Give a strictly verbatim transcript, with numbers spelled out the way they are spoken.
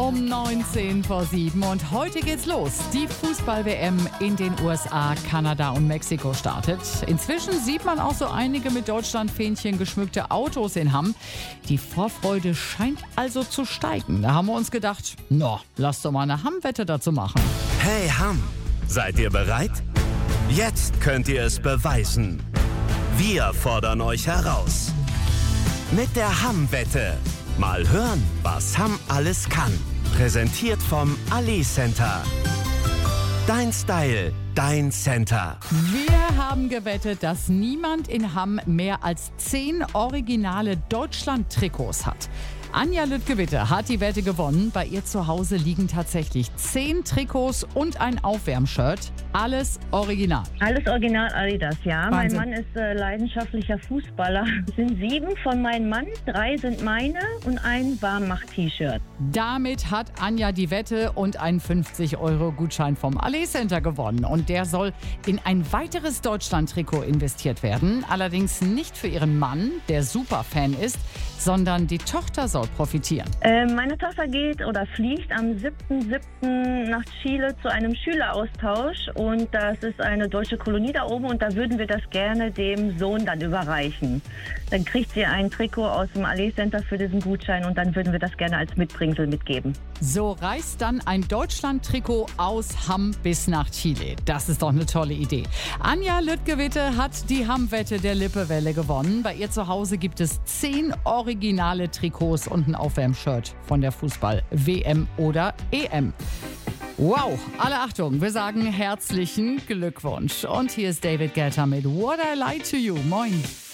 um neunzehn vor sieben und heute geht's los. Die Fußball-W M in den U S A, Kanada und Mexiko startet. Inzwischen sieht man auch so einige mit Deutschlandfähnchen geschmückte Autos in Hamm. Die Vorfreude scheint also zu steigen. Da haben wir uns gedacht, no, lass doch mal eine Hamm-Wette dazu machen. Hey Hamm, seid ihr bereit? Jetzt könnt ihr es beweisen. Wir fordern euch heraus. Mit der Hamm-Wette. Mal hören, was Hamm alles kann. Präsentiert vom Ali Center. Dein Style, dein Center. Wir haben gewettet, dass niemand in Hamm mehr als zehn originale Deutschland-Trikots hat. Anja Lüttgewitte hat die Wette gewonnen. Bei ihr zu Hause liegen tatsächlich zehn Trikots und ein Aufwärmshirt. Alles original. Alles original Adidas, ja. Wahnsinn. Mein Mann ist äh, leidenschaftlicher Fußballer. Es sind sieben von meinem Mann, drei sind meine und ein Warmmacht-T-Shirt. Damit hat Anja die Wette und einen fünfzig Euro Gutschein vom Ali Center gewonnen. Und der soll in ein weiteres Deutschland-Trikot investiert werden. Allerdings nicht für ihren Mann, der Superfan ist, sondern die Tochter soll profitieren. Äh, meine Tochter geht oder fliegt am siebten siebten nach Chile zu einem Schüleraustausch. Und das ist eine deutsche Kolonie da oben und da würden wir das gerne dem Sohn dann überreichen. Dann kriegt sie ein Trikot aus dem Ali Center für diesen Gutschein und dann würden wir das gerne als Mitbringsel mitgeben. So reist dann ein Deutschland-Trikot aus Hamm bis nach Chile. Das ist doch eine tolle Idee. Anja Lüttgewitte hat die Hamm-Wette der Lippewelle gewonnen. Bei ihr zu Hause gibt es zehn originale Trikots und ein Aufwärmshirt von der Fußball-W M oder E M. Wow, alle Achtung, wir sagen herzlichen Glückwunsch. Und hier ist David Guetta mit What I Lie to You. Moin.